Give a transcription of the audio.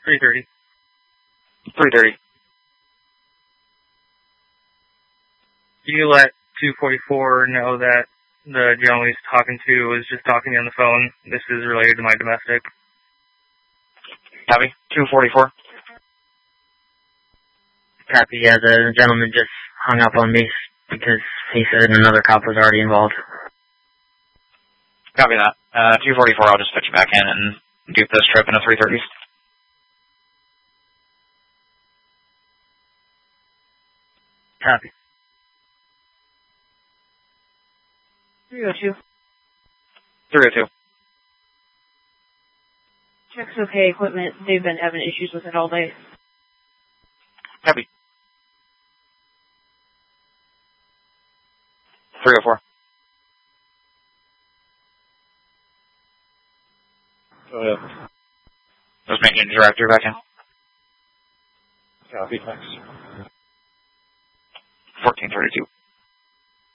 3:30. 3:30. You let 244 know that the gentleman he's talking to was just talking to you on the phone. This is related to my domestic. Copy. 244. Copy, yeah, the gentleman just hung up on me because he said another cop was already involved. Copy that. 244, I'll just put you back in and do this trip in a 3:30. Copy. 302. 302. Check's okay equipment. They've been having issues with it all day. Copy. 304. Just making a director back in. Copy, thanks. 1432.